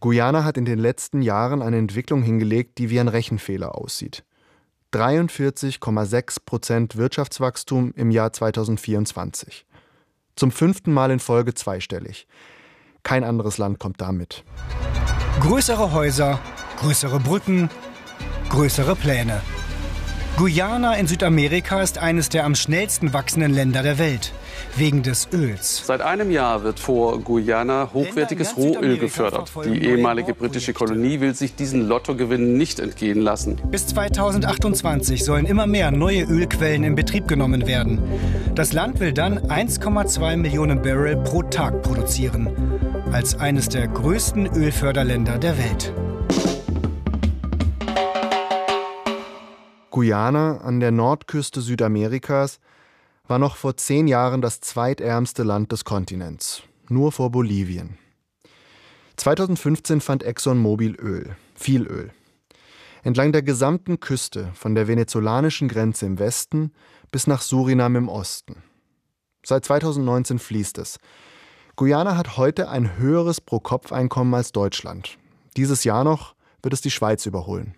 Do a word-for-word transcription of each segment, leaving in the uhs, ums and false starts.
Guyana hat in den letzten Jahren eine Entwicklung hingelegt, die wie ein Rechenfehler aussieht. dreiundvierzig Komma sechs Prozent Wirtschaftswachstum im Jahr zweitausendvierundzwanzig. Zum fünften Mal in Folge zweistellig. Kein anderes Land kommt damit. Größere Häuser, größere Brücken, größere Pläne. Guyana in Südamerika ist eines der am schnellsten wachsenden Länder der Welt. Wegen des Öls. Seit einem Jahr wird vor Guyana hochwertiges Rohöl gefördert. Die ehemalige britische Kolonie will sich diesen Lottogewinn nicht entgehen lassen. Bis zweitausendachtundzwanzig sollen immer mehr neue Ölquellen in Betrieb genommen werden. Das Land will dann eins Komma zwei Millionen Barrel pro Tag produzieren. Als eines der größten Ölförderländer der Welt. Guyana an der Nordküste Südamerikas war noch vor zehn Jahren das zweitärmste Land des Kontinents, nur vor Bolivien. zweitausendfünfzehn fand ExxonMobil Öl, viel Öl. Entlang der gesamten Küste, von der venezolanischen Grenze im Westen bis nach Surinam im Osten. Seit zweitausendneunzehn fließt es. Guyana hat heute ein höheres Pro-Kopf-Einkommen als Deutschland. Dieses Jahr noch wird es die Schweiz überholen.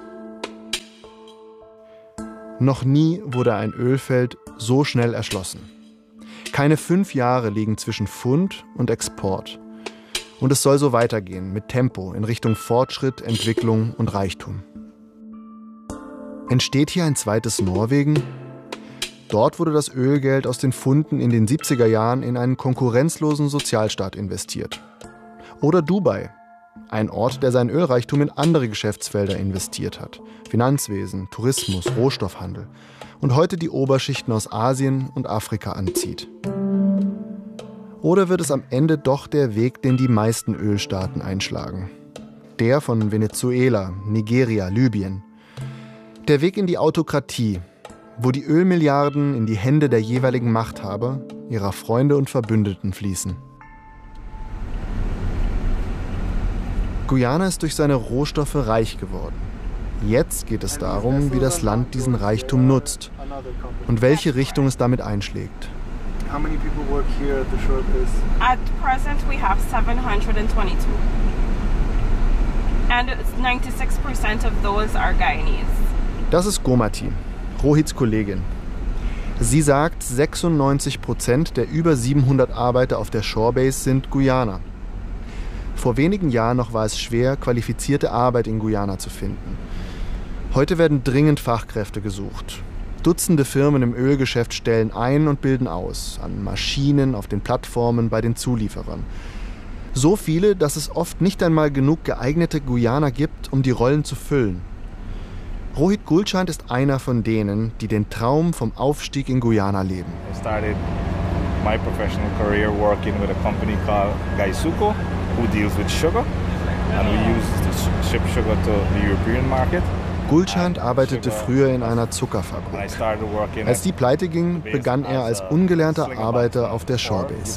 Noch nie wurde ein Ölfeld so schnell erschlossen. Keine fünf Jahre liegen zwischen Fund und Export. Und es soll so weitergehen, mit Tempo in Richtung Fortschritt, Entwicklung und Reichtum. Entsteht hier ein zweites Norwegen? Dort wurde das Ölgeld aus den Funden in den siebziger Jahren in einen konkurrenzlosen Sozialstaat investiert. Oder Dubai, ein Ort, der sein Ölreichtum in andere Geschäftsfelder investiert hat. Finanzwesen, Tourismus, Rohstoffhandel. Und heute die Oberschichten aus Asien und Afrika anzieht. Oder wird es am Ende doch der Weg, den die meisten Ölstaaten einschlagen? Der von Venezuela, Nigeria, Libyen. Der Weg in die Autokratie, wo die Ölmilliarden in die Hände der jeweiligen Machthaber, ihrer Freunde und Verbündeten fließen. Guyana ist durch seine Rohstoffe reich geworden. Jetzt geht es darum, wie das Land diesen Reichtum nutzt und welche Richtung es damit einschlägt. At present we have seven hundred twenty-two. And ninety-six percent of those are Guyanese. Das ist Gomati, Rohits Kollegin. Sie sagt, sechsundneunzig Prozent der über siebenhundert Arbeiter auf der Shorebase sind Guyaner. Vor wenigen Jahren noch war es schwer, qualifizierte Arbeit in Guyana zu finden. Heute werden dringend Fachkräfte gesucht. Dutzende Firmen im Ölgeschäft stellen ein und bilden aus, an Maschinen, auf den Plattformen, bei den Zulieferern. So viele, dass es oft nicht einmal genug geeignete Guyaner gibt, um die Rollen zu füllen. Rohit Gulchand ist einer von denen, die den Traum vom Aufstieg in Guyana leben. I started my professional career working with a company called Gaisuco, who deals with sugar, and we use to ship sugar to the European market. Gulchand arbeitete früher in einer Zuckerfabrik. Als die pleite ging, begann er als ungelernter Arbeiter auf der Shorebase.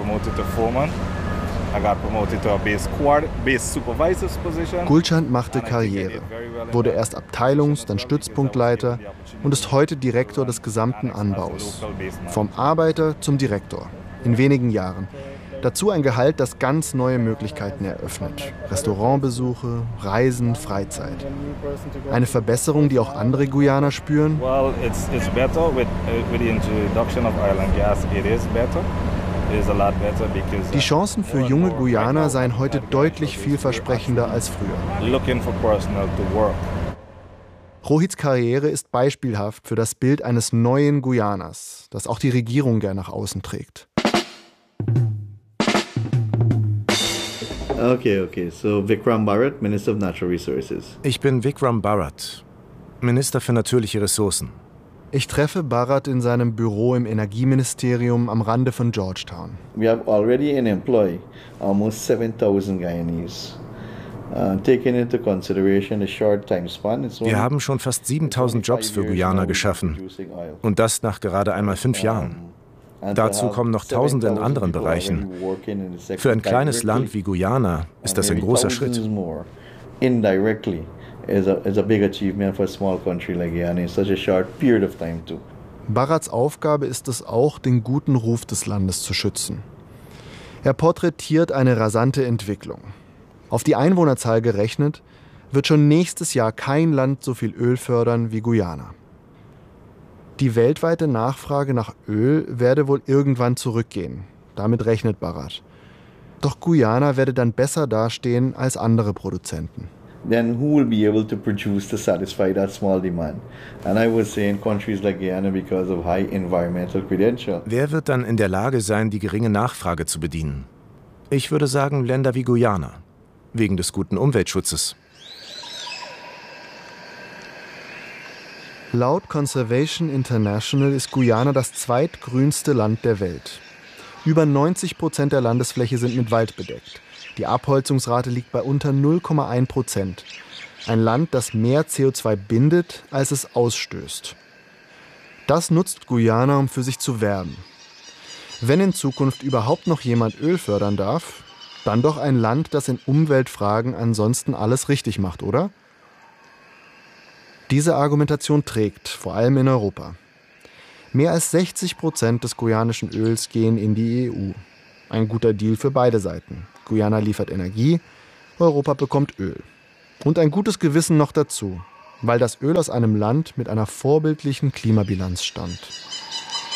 Gulchand machte Karriere, wurde erst Abteilungs-, dann Stützpunktleiter und ist heute Direktor des gesamten Anbaus. Vom Arbeiter zum Direktor, in wenigen Jahren. Dazu ein Gehalt, das ganz neue Möglichkeiten eröffnet. Restaurantbesuche, Reisen, Freizeit. Eine Verbesserung, die auch andere Guyaner spüren? Die Chancen für junge Guyaner seien heute deutlich vielversprechender als früher. Rohits Karriere ist beispielhaft für das Bild eines neuen Guyaners, das auch die Regierung gern nach außen trägt. Okay, okay. So Vikram Bharat, Minister of Natural Resources. Ich bin Vikram Bharat, Minister für natürliche Ressourcen. Ich treffe Bharat in seinem Büro im Energieministerium am Rande von Georgetown. We have already in employ almost seven thousand Guyanese. Uh, taking into consideration the short time span, it's Wir haben schon fast siebentausend Jobs für Guyana geschaffen. Und das nach gerade einmal fünf Jahren. Dazu kommen noch Tausende in anderen Bereichen. Für ein kleines Land wie Guyana ist das ein großer Schritt. Bharats Aufgabe ist es auch, den guten Ruf des Landes zu schützen. Er porträtiert eine rasante Entwicklung. Auf die Einwohnerzahl gerechnet, wird schon nächstes Jahr kein Land so viel Öl fördern wie Guyana. Die weltweite Nachfrage nach Öl werde wohl irgendwann zurückgehen. Damit rechnet Bharat. Doch Guyana werde dann besser dastehen als andere Produzenten. Then who will be able to produce to satisfy that small demand? And I would say in countries like Guyana because of high environmental credentials. Wer wird dann in der Lage sein, die geringe Nachfrage zu bedienen? Ich würde sagen Länder wie Guyana, wegen des guten Umweltschutzes. Laut Conservation International ist Guyana das zweitgrünste Land der Welt. Über neunzig Prozent der Landesfläche sind mit Wald bedeckt. Die Abholzungsrate liegt bei unter null Komma eins Prozent. Ein Land, das mehr C O zwei bindet, als es ausstößt. Das nutzt Guyana, um für sich zu werben. Wenn in Zukunft überhaupt noch jemand Öl fördern darf, dann doch ein Land, das in Umweltfragen ansonsten alles richtig macht, oder? Diese Argumentation trägt, vor allem in Europa. Mehr als sechzig Prozent des guyanischen Öls gehen in die E U. Ein guter Deal für beide Seiten. Guyana liefert Energie, Europa bekommt Öl. Und ein gutes Gewissen noch dazu, weil das Öl aus einem Land mit einer vorbildlichen Klimabilanz stammt.